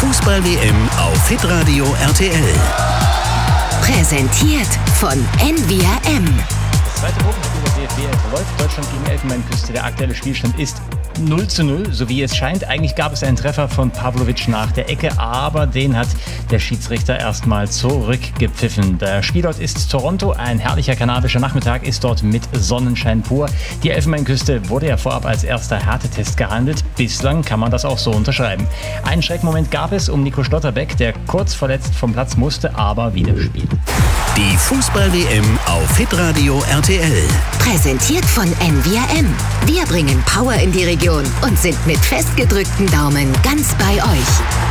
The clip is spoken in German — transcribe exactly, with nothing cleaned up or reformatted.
Fußball-W M auf Hitradio R T L. Präsentiert von N V R M. Das zweite Gruppenspiel der D F B läuft. Deutschland gegen Elfenbeinküste. Der aktuelle Spielstand ist null zu null, so wie es scheint. Eigentlich gab es einen Treffer von Pavlovic nach der Ecke, aber den hat der Schiedsrichter erstmal zurückgepfiffen. Der Spielort ist Toronto. Ein herrlicher kanadischer Nachmittag ist dort mit Sonnenschein pur. Die Elfenbeinküste wurde ja vorab als erster Härtetest gehandelt. Bislang kann man das auch so unterschreiben. Einen Schreckmoment gab es um Nico Schlotterbeck, der kurz verletzt vom Platz musste, aber wieder spielt. Die Fußball-W M auf Hitradio R T L. Präsentiert von N V R M. Wir bringen Power in die Region und sind mit festgedrückten Daumen ganz bei euch.